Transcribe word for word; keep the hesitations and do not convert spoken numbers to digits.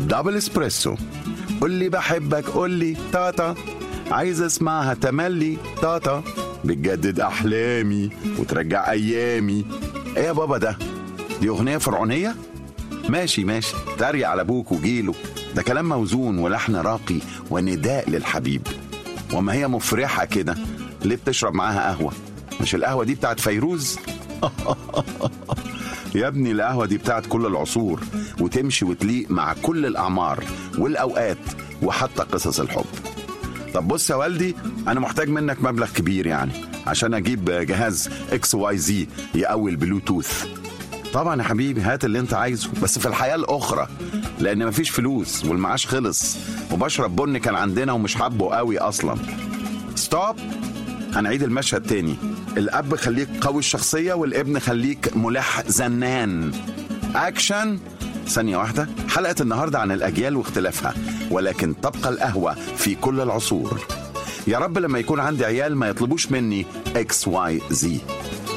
دبل اسبريسو. قول لي بحبك، قول لي تاتا، عايز اسمعها تملي تاتا، بتجدد احلامي وترجع ايامي. ايه يا بابا ده؟ دي اغنيه فرعونيه؟ ماشي ماشي، تريق على ابوك وجيله، ده كلام موزون ولحن راقي ونداء للحبيب. وما هي مفرحه كده، ليه بتشرب معاها قهوه؟ مش القهوه دي بتاعت فيروز؟ يا ابني القهوه دي بتاعت كل العصور، وتمشي وتليق مع كل الاعمار والاوقات وحتى قصص الحب. طب بص يا والدي، انا محتاج منك مبلغ كبير يعني عشان اجيب جهاز اكس واي زي يقوي البلوتوث. طبعا يا حبيبي، هات اللي انت عايزه، بس في الحياة الاخرى، لان مفيش فلوس والمعاش خلص، وبشرب بن كان عندنا ومش حابه قوي اصلا. ستوب، هنعيد المشهد تاني. الاب خليك قوي الشخصية، والابن خليك ملح زنان. اكشن. ثانية واحدة، حلقة النهاردة عن الأجيال واختلافها، ولكن تبقى القهوة في كل العصور. يا رب لما يكون عندي عيال ما يطلبوش مني اكس واي زي.